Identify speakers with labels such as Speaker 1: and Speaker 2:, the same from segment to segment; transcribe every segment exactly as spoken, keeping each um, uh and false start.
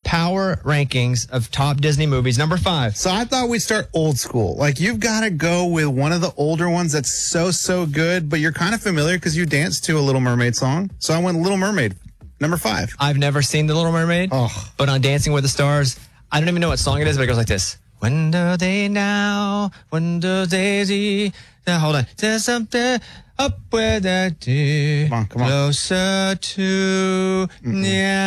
Speaker 1: power rankings of top Disney movies. Number five.
Speaker 2: So I thought we'd start old school. Like, you've got to go with one of the older ones that's so, so good, but you're kind of familiar because you danced to a Little Mermaid song. So I went Little Mermaid, number five.
Speaker 1: I've never seen The Little Mermaid,
Speaker 2: oh.
Speaker 1: but on Dancing with the Stars, I don't even know what song it is, but it goes like this. When do they now? When do they see? Now, hold on. There's something up where that do.
Speaker 2: Come on, come on.
Speaker 1: Closer to
Speaker 2: Mm-hmm.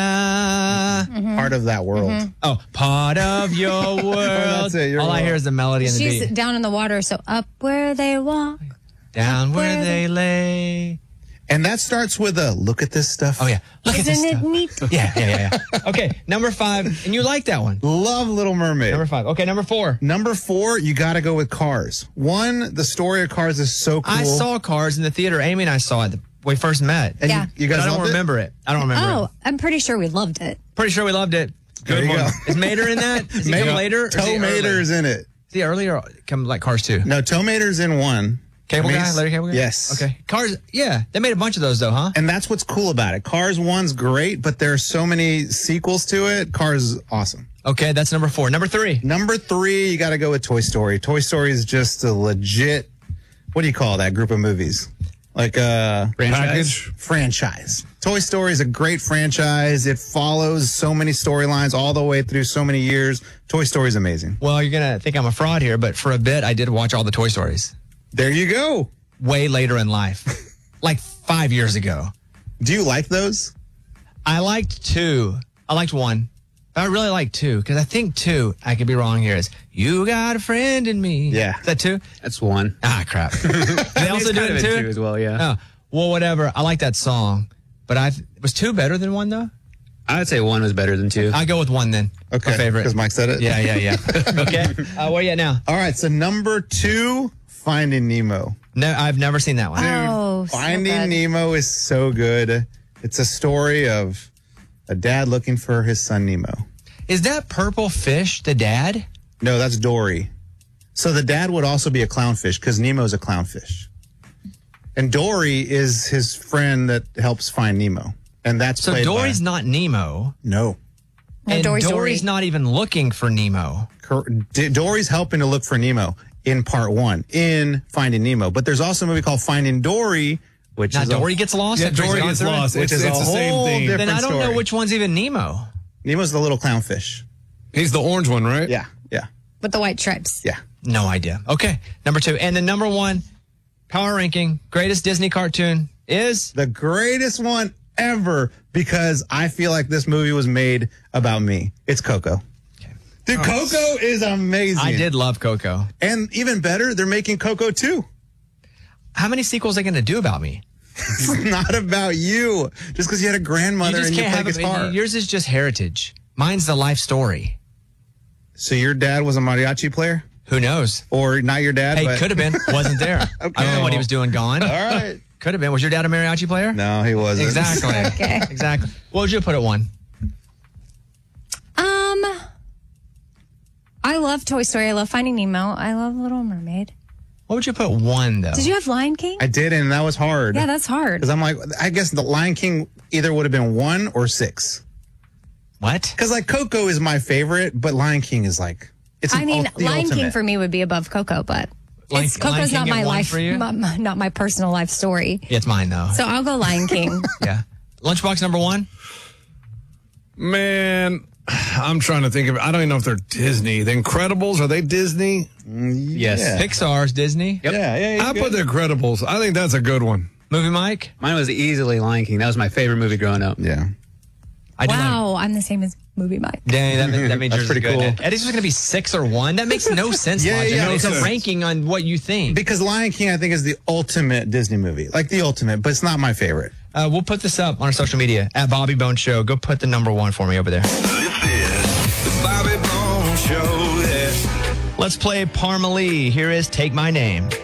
Speaker 1: yeah.
Speaker 2: Mm-hmm. Part of that world.
Speaker 3: Mm-hmm.
Speaker 1: Oh, part of your world.
Speaker 2: That's it, your
Speaker 1: All I
Speaker 2: world.
Speaker 1: hear is the melody and the
Speaker 3: She's
Speaker 1: beat.
Speaker 3: down in the water, so up where they walk.
Speaker 1: Down where,
Speaker 3: where
Speaker 1: they lay.
Speaker 2: And that starts with a look at this stuff.
Speaker 1: Oh, yeah. Look at this
Speaker 3: Isn't it
Speaker 1: stuff.
Speaker 3: neat?
Speaker 1: Yeah, yeah, yeah, yeah. Okay, number five. And you like that one.
Speaker 2: Love Little Mermaid.
Speaker 1: Number five. Okay, number four.
Speaker 2: Number four, you got to go with Cars. One, the story of Cars is so cool.
Speaker 1: I saw Cars in the theater. Amy and I saw it when we first met.
Speaker 2: And
Speaker 3: Yeah.
Speaker 2: you, you guys
Speaker 1: But I don't
Speaker 2: loved it?
Speaker 1: remember it? I don't remember
Speaker 3: Oh,
Speaker 1: it.
Speaker 3: I'm pretty sure we loved it.
Speaker 1: Pretty sure we loved it.
Speaker 2: There
Speaker 1: Good
Speaker 2: you
Speaker 1: one.
Speaker 2: go.
Speaker 1: Is Mater in that? Is he
Speaker 2: Mater-
Speaker 1: come later? or is he
Speaker 2: Toe
Speaker 1: early?
Speaker 2: Mater's in it.
Speaker 1: Is he early or come like Cars two?
Speaker 2: No, Toe Mater's in one.
Speaker 1: Cable
Speaker 2: I mean,
Speaker 1: guy?
Speaker 2: it's-
Speaker 1: Later cable guy?
Speaker 2: Yes.
Speaker 1: Okay. Cars, yeah. They made a bunch of those though, huh?
Speaker 2: And that's what's cool about it. Cars one's great, but there are so many sequels to it. Cars is awesome.
Speaker 1: Okay, that's number four. Number three.
Speaker 2: Number three, you got to go with Toy Story. Toy Story is just a legit, what do you call that group of movies? Like a
Speaker 4: Franchise?
Speaker 2: franchise. Toy Story is a great franchise. It follows so many storylines all the way through so many years. Toy Story is amazing.
Speaker 1: Well, you're going to think I'm a fraud here, but for a bit, I did watch all the Toy Stories
Speaker 2: There you go.
Speaker 1: way later in life, like five years ago.
Speaker 2: Do you like those?
Speaker 1: I liked two. I liked one. But I really like two because I think two, I could be wrong here, is You Got a Friend in Me.
Speaker 2: Yeah.
Speaker 1: Is that two?
Speaker 4: That's one.
Speaker 1: Ah, crap. they also
Speaker 4: It's
Speaker 1: do
Speaker 4: kind
Speaker 1: it
Speaker 4: of a
Speaker 1: too?
Speaker 4: two as well, yeah.
Speaker 1: Oh, well, whatever. I like that song. But I was two better than one, though?
Speaker 4: I would say one was better than two.
Speaker 1: I go with one then.
Speaker 2: Okay.
Speaker 1: My favorite.
Speaker 2: Because Mike said it?
Speaker 1: Yeah, yeah, yeah. Okay. Uh, where are you at now?
Speaker 2: All right. So number two, Finding Nemo.
Speaker 1: No, I've never seen that one.
Speaker 3: Oh, so
Speaker 2: Finding
Speaker 3: good.
Speaker 2: Nemo is so good. It's a story of a dad looking for his son Nemo.
Speaker 1: Is that purple fish the dad?
Speaker 2: No, that's Dory. So the dad would also be a clownfish because Nemo's a clownfish. And Dory is his friend that helps find Nemo. And that's
Speaker 1: So
Speaker 2: played
Speaker 1: Dory's
Speaker 2: by,
Speaker 1: not Nemo.
Speaker 2: No.
Speaker 3: No,
Speaker 1: and
Speaker 3: Dory's
Speaker 1: Dory's
Speaker 3: Dory.
Speaker 1: not even looking for Nemo.
Speaker 2: Cor- D- Dory's helping to look for Nemo in part one, in Finding Nemo. But there's also a movie called Finding Dory, which
Speaker 1: Now
Speaker 2: is
Speaker 1: Dory
Speaker 2: a,
Speaker 1: gets lost?
Speaker 5: Yeah,
Speaker 1: and Tracy
Speaker 5: Dory
Speaker 1: goes
Speaker 5: gets
Speaker 1: through it?
Speaker 5: lost.
Speaker 2: which
Speaker 5: It's,
Speaker 2: is
Speaker 5: it's
Speaker 2: a
Speaker 5: the same
Speaker 2: whole
Speaker 5: thing.
Speaker 2: different
Speaker 1: Then I don't
Speaker 2: story.
Speaker 1: know which one's even Nemo.
Speaker 2: Nemo's the little clownfish.
Speaker 5: He's the orange one, right?
Speaker 2: Yeah, yeah,
Speaker 3: With the white stripes.
Speaker 2: yeah.
Speaker 1: No idea. Okay, number two. And the number one power ranking, greatest Disney cartoon is...
Speaker 2: The greatest one ever because I feel like this movie was made about me. It's Coco. Dude, Coco is amazing.
Speaker 1: I did love Coco.
Speaker 2: And even better, they're making Coco two.
Speaker 1: How many sequels are they going to do about me?
Speaker 2: It's not about you. Just because you had a grandmother
Speaker 1: You just
Speaker 2: and you
Speaker 1: can't
Speaker 2: play
Speaker 1: have
Speaker 2: guitar.
Speaker 1: it. Yours is just heritage. Mine's the life story.
Speaker 2: So your dad was a mariachi player?
Speaker 1: Who knows?
Speaker 2: Or not your dad,
Speaker 1: Hey,
Speaker 2: but...
Speaker 1: could have been. Wasn't there. I don't know what he was doing gone.
Speaker 2: All right.
Speaker 1: Could have been. Was your dad a mariachi player?
Speaker 2: No, he wasn't.
Speaker 1: Exactly.
Speaker 3: Okay.
Speaker 1: Exactly. What would you put at one?
Speaker 3: Um, I love Toy Story. I love Finding Nemo. I love Little Mermaid.
Speaker 1: What would you put one, though?
Speaker 3: Did you have Lion King?
Speaker 2: I did, and that was hard.
Speaker 3: Yeah, that's hard.
Speaker 2: Because I'm like, I guess the Lion King either would have been one or six.
Speaker 1: What?
Speaker 2: Because like Coco is my favorite, but Lion King is like, it's
Speaker 3: I
Speaker 2: an
Speaker 3: mean,
Speaker 2: ul- the
Speaker 3: Lion King
Speaker 2: ultimate.
Speaker 3: for me would be above Coco, but
Speaker 1: Lion-
Speaker 3: it's,
Speaker 1: Lion
Speaker 3: Coco's
Speaker 1: King
Speaker 3: not
Speaker 1: at
Speaker 3: my
Speaker 1: one
Speaker 3: life,
Speaker 1: for you?
Speaker 3: my- my- not my personal life story.
Speaker 1: Yeah, it's mine, though.
Speaker 3: So I'll go Lion King.
Speaker 1: Yeah. Lunchbox number one?
Speaker 5: Man, I'm trying to think of. I don't even know if they're Disney. The Incredibles, are they Disney?
Speaker 4: Yes.
Speaker 2: Yeah.
Speaker 1: Pixar's Disney.
Speaker 2: Yeah, yeah, yeah.
Speaker 5: I put the Incredibles. I think that's a good one.
Speaker 1: Movie Mike?
Speaker 4: Mine was easily Lion King. That was my favorite movie growing up.
Speaker 2: Yeah.
Speaker 1: I do like-
Speaker 3: Wow, I'm the same as Movie Mike.
Speaker 1: Dang, that, means- that means
Speaker 2: That's
Speaker 1: yours is
Speaker 2: pretty
Speaker 1: good.
Speaker 2: cool.
Speaker 1: Eddie's was going to be six or one. That makes no sense.
Speaker 2: Yeah,
Speaker 1: Logic.
Speaker 2: yeah,
Speaker 1: It's
Speaker 5: no
Speaker 1: a
Speaker 5: sense.
Speaker 1: ranking on what you think.
Speaker 2: Because Lion King, I think, is the ultimate Disney movie. Like the ultimate, but it's not my favorite.
Speaker 1: Uh, we'll put this up on our social media at Bobby Bone Show. Go put the number one for me over there.
Speaker 6: This is the Bobby Bone Show. Yeah.
Speaker 1: Let's play Parmalee. Here is Take My Name.